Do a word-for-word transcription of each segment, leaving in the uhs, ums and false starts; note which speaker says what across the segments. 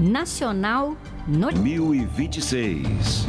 Speaker 1: Nacional no
Speaker 2: dois mil e vinte e seis.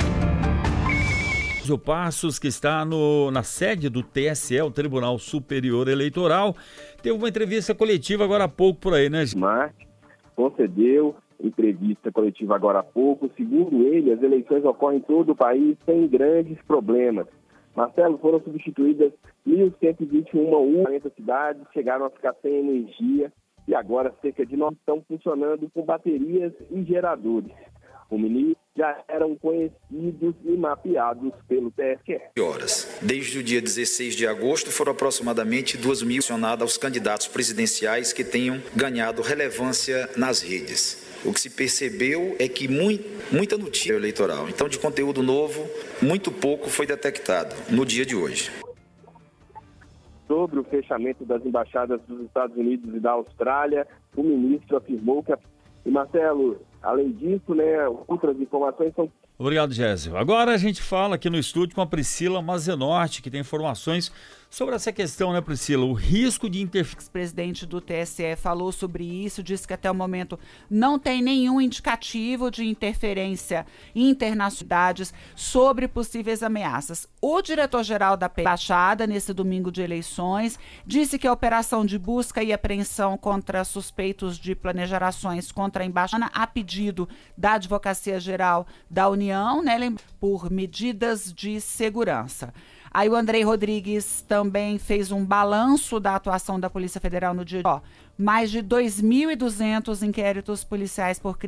Speaker 3: O Passos, que está no, na sede do T S E, o Tribunal Superior Eleitoral, teve uma entrevista coletiva agora há pouco por aí, né?
Speaker 4: Marques concedeu entrevista coletiva agora há pouco. Segundo ele, as eleições ocorrem em todo o país sem grandes problemas. Marcelo, foram substituídas mil cento e vinte e uma urnas em cidades, chegaram a ficar sem energia e agora cerca de nove estão funcionando com baterias e geradores. O ministro já eram conhecidos e mapeados pelo T S E.
Speaker 5: Horas. Desde o dia dezesseis de agosto, foram aproximadamente duas mil acionadas aos candidatos presidenciais que tenham ganhado relevância nas redes. O que se percebeu é que muito, muita notícia eleitoral, então de conteúdo novo, muito pouco foi detectado no dia de hoje.
Speaker 4: Sobre o fechamento das embaixadas dos Estados Unidos e da Austrália, o ministro afirmou que... A... E Marcelo, além disso, né, outras informações são...
Speaker 3: Obrigado, Gésio. Agora a gente fala aqui no estúdio com a Priscila Mazenorte, que tem informações sobre essa questão, né, Priscila? O risco de interferência.
Speaker 6: O presidente do T S E falou sobre isso, disse que até o momento não tem nenhum indicativo de interferência internacionais sobre possíveis ameaças. O diretor-geral da Embaixada, nesse domingo de eleições, disse que a operação de busca e apreensão contra suspeitos de planejar ações contra a embaixada, a pedido da Advocacia Geral da União, né, por medidas de segurança. Aí o Andrei Rodrigues também fez um balanço da atuação da Polícia Federal no dia de ó, mais de dois mil e duzentos inquéritos policiais por